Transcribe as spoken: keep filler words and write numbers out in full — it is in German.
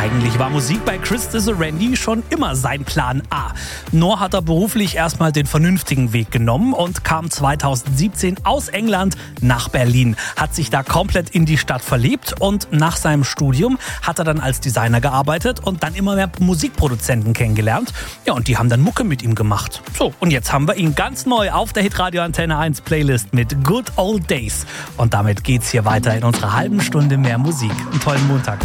Eigentlich war Musik bei Chris Randy schon immer sein Plan A. Nur hat er beruflich erstmal den vernünftigen Weg genommen und kam zweitausendsiebzehn aus England nach Berlin. Hat sich da komplett in die Stadt verliebt und nach seinem Studium hat er dann als Designer gearbeitet und dann immer mehr Musikproduzenten kennengelernt. Ja, und die haben dann Mucke mit ihm gemacht. So, und jetzt haben wir ihn ganz neu auf der Hitradio Antenne eins Playlist mit Good Old Days. Und damit geht's hier weiter in unserer halben Stunde mehr Musik. Einen tollen Montag.